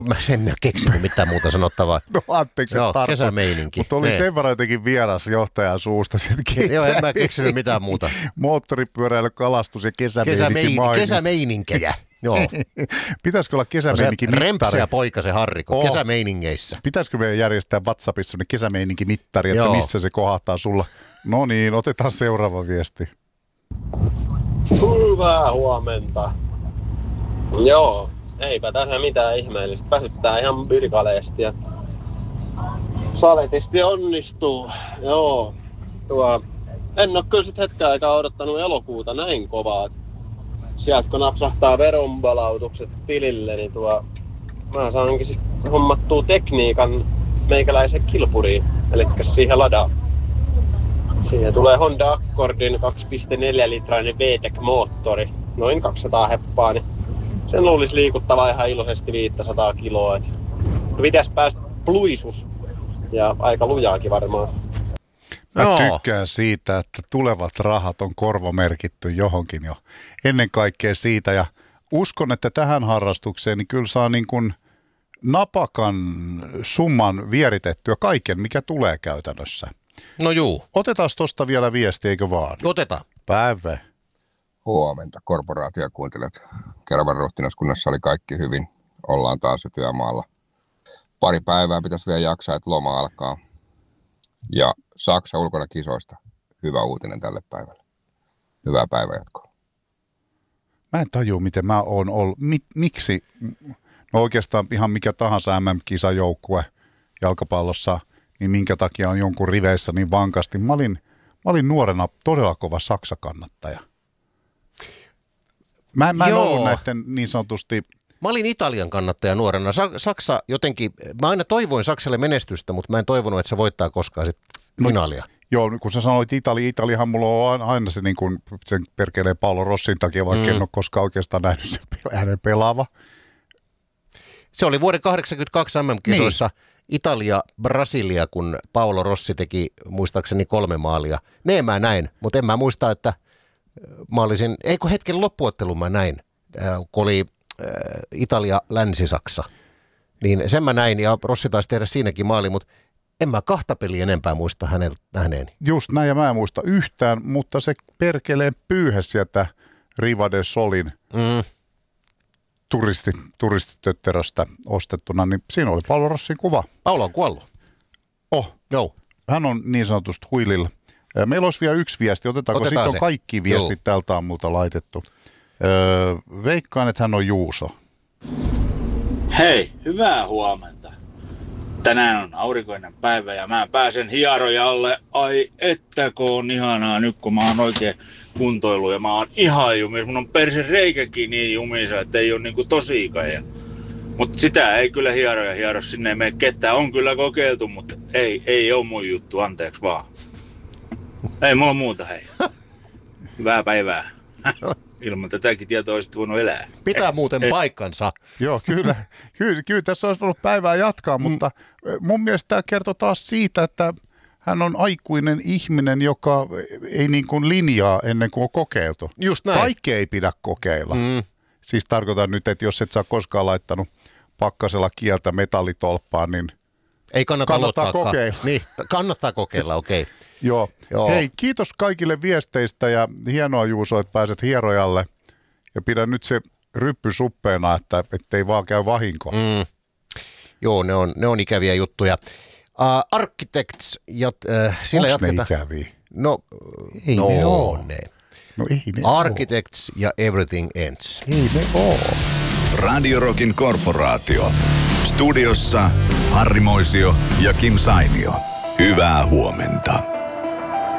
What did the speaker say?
Mä en ole keksinyt mitään muuta sanottavaa. No anteeksi, joo, kesämeininki. Mutta oli sen verran jotenkin vieras johtajan suusta. Joo, en mä keksinyt mitään muuta. Moottoripyöräily, kalastus ja kesämeininkejä. Joo. Pitäisikö olla kesämeininki mittari? Rempseä poika se Harriko, kesämeiningeissä. Pitäisikö meidän järjestää WhatsAppissa kesämeininki mittari, että missä se kohahtaa sulla? No niin, otetaan seuraava viesti. Hyvää huomenta. Joo, eipä tässä mitään ihmeellistä. Väsyttää ihan pirkaleesti ja saletisti onnistuu. Joo, en ole kyllä sit hetken aikaa odottanut elokuuta näin kovaa. Sieltä kun napsahtaa veronpalautukset tilille, niin mä saankin sit hommattua tekniikan meikäläisen kilpuriin, eli siihen ladaan. Siihen tulee Honda Accordin 2,4 litrainen VTEC-moottori, noin 200 heppaa, niin sen luulisi liikuttava ihan iloisesti 500 kiloa. Pitäisi päästä pluisus ja aika lujaakin varmaan. Mä tykkään siitä, että tulevat rahat on korvamerkitty johonkin jo ennen kaikkea siitä. Ja uskon, että tähän harrastukseen niin kyllä saa niin kuin napakan summan vieritettyä kaiken, mikä tulee käytännössä. No juu. Otetaan tuosta vielä viesti, eikö vaan? Otetaan. Päivä. Huomenta. Korporaatiokuuntelijat. Keravan ruhtinaskunnassa oli kaikki hyvin. Ollaan taas jo työmaalla. Pari päivää pitäisi vielä jaksaa, että loma alkaa. Ja Saksa ulkona kisoista. Hyvä uutinen tälle päivälle. Hyvää päivänjatkoa. Mä en tajua, miten mä oon ollut. Miksi? No oikeastaan ihan mikä tahansa MM-kisajoukkue jalkapallossa, niin minkä takia on jonkun riveissä niin vankasti. Mä olin nuorena todella kova Saksa-kannattaja. Mä en ollut näiden niin sanotusti... Mä olin Italian kannattaja nuorena. Saksa jotenkin, mä aina toivoin Saksalle menestystä, mutta mä en toivonut, että se voittaa koskaan sit finaalia. Joo, kun sä sanoit Italiahan mulla on aina se niin kuin sen perkeleen Paolo Rossin takia, vaikka en ole koskaan oikeastaan nähnyt hänen pelaava. Se oli vuoden 1982 MM-kisoissa Italia-Brasilia, kun Paolo Rossi teki muistaakseni 3 maalia. Ne mä näin, mutta en mä muista, että mä olisin, hetken loppuottelun mä näin, kun oli Italia-Länsi-Saksa. Niin sen mä näin ja Rossi taisi tehdä siinäkin maali, mutta en mä 2 peliä enempää muista hänen nähneeni. Just näin ja mä en muista yhtään, mutta se perkeleen pyyhe sieltä Riva de Solin turistitötteröstä ostettuna, niin siinä oli Paolo Rossin kuva. Paolo on kuollut. Joo. Hän on niin sanotusti huililla. Meillä olisi vielä yksi viesti. Otetaan sitten on kaikki viestit tältä aamulta laitettu. Veikkaan, että hän on Juuso. Hei, hyvää huomenta. Tänään on aurinkoinen päivä ja mä pääsen hierojalle. Ai ettäkö on ihanaa nyt, kun mä oon oikein kuntoillut ja mä oon ihan jumis. Mun on persen reikäkin niin jumissa, että ei oo niinku tosiikaan. Mutta sitä ei kyllä hiero, sinne ei mene ketään. On kyllä kokeiltu, mutta ei oo mun juttu, anteeksi vaan. Ei mulla muuta, hei. Hyvää päivää. Ilman tätäkin tietoa olisit voinut elää. Pitää muuten paikkansa. Joo, kyllä tässä olisi voinut päivää jatkaa, mutta mun mielestä tämä kertoo taas siitä, että hän on aikuinen ihminen, joka ei niin kuin linjaa ennen kuin on kokeiltu. Just näin. Kaikki ei pidä kokeilla. Siis tarkoitan nyt, että jos et sä koskaan laittanut pakkasella kieltä metallitolppaan, niin ei kannattaa kokeilla. Niin, kannattaa kokeilla, okei. Okay. Joo. Hei, kiitos kaikille viesteistä ja hienoa Juuso, että pääset hierojalle. Ja pidä nyt se ryppy suppeena, että ettei vaan käy vahinko. Joo, ne on ikäviä juttuja. Architects ja sillä jatketaan. Onks ne ikäviä? No, ei ne oo. No ei ne Architects ja Everything Ends. Ei ne oo. Radio Rockin korporaatio. Studiossa Harri Moisio ja Kim Sainio. Hyvää huomenta.